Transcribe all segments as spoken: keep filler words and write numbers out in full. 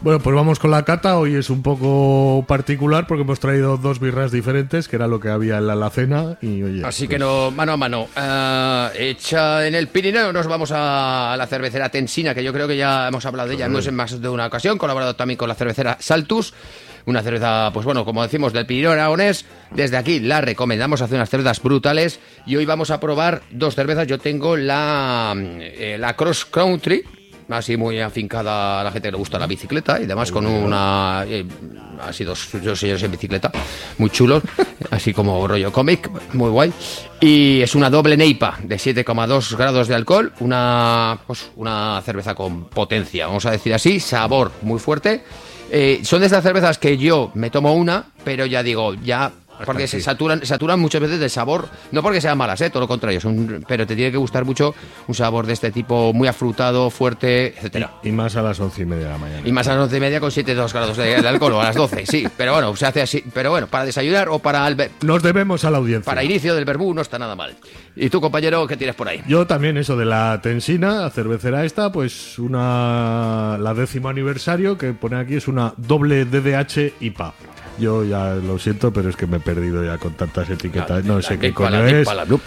Bueno, pues vamos con la cata. Hoy es un poco particular porque hemos traído dos birras diferentes, que era lo que había en la alacena. Y, oye, Así pues... que no, mano a mano. Uh, hecha en el Pirineo, nos vamos a la cervecera Tensina, que yo creo que ya hemos hablado de ella hemos en más de una ocasión, colaborado también con la cervecera Saltus. Una cerveza, pues bueno, como decimos, del Pirineo aragonés. Desde aquí la recomendamos, hace unas cervezas brutales. Y hoy vamos a probar dos cervezas. Yo tengo la, eh, la Cross Country, así muy afincada a la gente que le gusta la bicicleta, y además con una... Eh, así dos, dos señores en bicicleta, muy chulos, así como rollo cómic, muy guay. Y es una doble neipa de siete coma dos grados de alcohol, una, pues, una cerveza con potencia, vamos a decir así, sabor muy fuerte. Eh, son de estas cervezas que yo me tomo una, pero ya digo, ya... Porque se saturan, saturan muchas veces de sabor, no porque sean malas, ¿eh? Todo lo contrario, son, pero te tiene que gustar mucho un sabor de este tipo, muy afrutado, fuerte, etcétera. Y, y más a las once y media de la mañana. Y más a las once y media con siete coma dos grados de, de alcohol, o a las doce, sí, pero bueno, se hace así, pero bueno, para desayunar o para el, nos debemos a la audiencia. Para inicio del verbú no está nada mal. ¿Y tú, compañero, qué tienes por ahí? Yo también, eso de la Tensina, la cervecera esta, pues una la décimo aniversario, que pone aquí es una doble D D H I P A. Yo ya lo siento, pero es que me he perdido ya con tantas etiquetas. No sé qué coño es.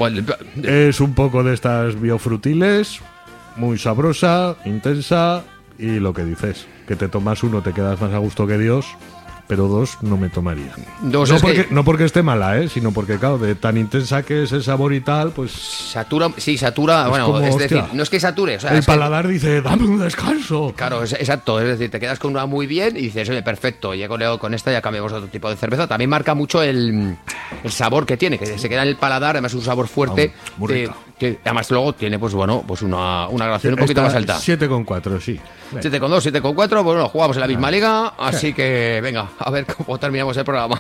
Es un poco de estas biofrutiles, muy sabrosa, intensa, y lo que dices, que te tomas uno, te quedas más a gusto que Dios, pero dos no me tomaría. Dos no, es porque, que... no porque esté mala, ¿eh? Sino porque, claro, de tan intensa que es el sabor y tal, pues... Satura, sí, satura, es bueno, como, es hostia, decir, no es que sature, o sea... el es paladar que... dice, dame un descanso. Claro, es, exacto, es decir, te quedas con una muy bien y dices, oye, perfecto, ya con, con esta ya cambiamos a otro tipo de cerveza. También marca mucho el, el sabor que tiene, que se queda en el paladar, además es un sabor fuerte, oh, muy de, que además luego tiene, pues bueno, pues una, una graduación un poquito Esta, más alta. siete coma cuatro, sí. siete coma dos, siete coma cuatro, bueno, jugamos en la misma liga, así que venga, a ver cómo terminamos el programa.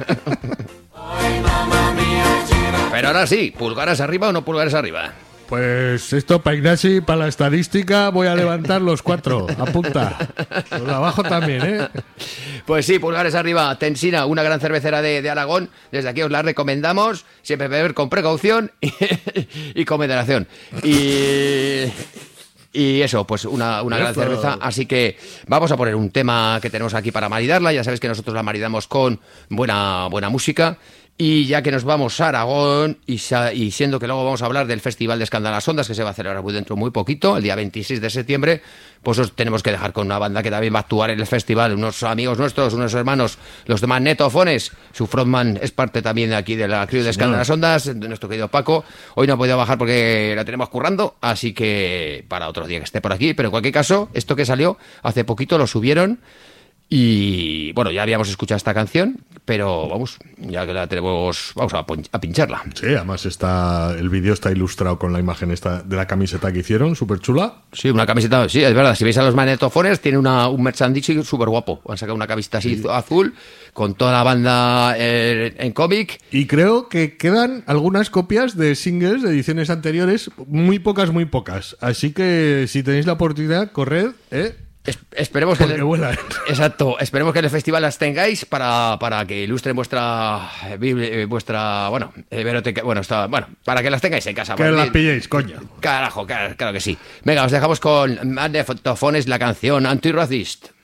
Pero ahora sí, ¿pulgares arriba o no pulgares arriba? Pues esto para Ignasi, para la estadística, voy a levantar los cuatro. Apunta. Los de abajo también, ¿eh? Pues sí, pulgares arriba. Tensina, una gran cervecera de, de Aragón. Desde aquí os la recomendamos. Siempre beber con precaución y, y con moderación. Y... Y eso, pues una, una gran cerveza. Así que vamos a poner un tema que tenemos aquí para maridarla. Ya sabéis que nosotros la maridamos con buena, buena música. Y ya que nos vamos a Aragón, y, y siendo que luego vamos a hablar del Festival de Escándalas Ondas, que se va a celebrar muy dentro muy poquito, el día veintiséis de septiembre, pues os tenemos que dejar con una banda que también va a actuar en el festival, unos amigos nuestros, unos hermanos, los de Magnetofones. Su frontman es parte también de aquí de la crew de Escándalas Ondas, de nuestro querido Paco. Hoy no ha podido bajar porque la tenemos currando, así que para otro día que esté por aquí. Pero en cualquier caso, esto que salió hace poquito lo subieron. Y bueno, ya habíamos escuchado esta canción, pero vamos, ya que la tenemos, vamos a, a pincharla. Sí, además está el vídeo está ilustrado con la imagen esta de la camiseta que hicieron, súper chula. Sí, una camiseta, sí, es verdad. Si veis a los Magnetofones, tiene una, un merchandising súper guapo. Han sacado una camiseta así, sí, azul, con toda la banda eh, en cómic. Y creo que quedan algunas copias de singles de ediciones anteriores, muy pocas, muy pocas. Así que si tenéis la oportunidad, corred, ¿eh? Es, esperemos que el, exacto, esperemos que en el festival las tengáis para, para que ilustren vuestra vuestra bueno, hemeroteca, bueno, está, bueno, para que las tengáis en casa. Que las pilléis, coño. Carajo, claro, claro que sí. Venga, os dejamos con Magnetofones la canción Anti-Racist.